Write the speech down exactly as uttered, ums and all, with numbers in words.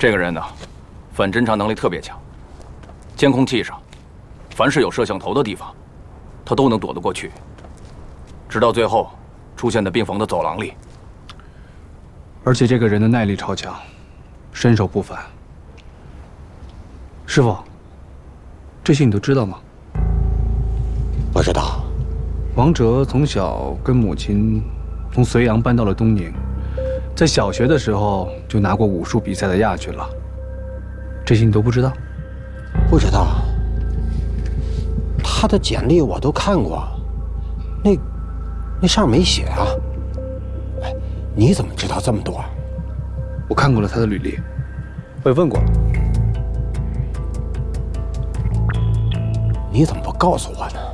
这个人呢，反侦查能力特别强，监控器上，凡是有摄像头的地方，他都能躲得过去。直到最后，出现在病房的走廊里。 而且这个人的耐力超强，身手不凡。师傅，这些你都知道吗？ 不知道。 王哲从小跟母亲从绥阳搬到了东宁，在小学的时候就拿过武术比赛的亚军了。这些你都不知道？ 不知道。他的简历我都看过，那那上没写啊。哎，你怎么知道这么多？ 我看过了他的履历，我也问过了。 你怎么不告诉我呢？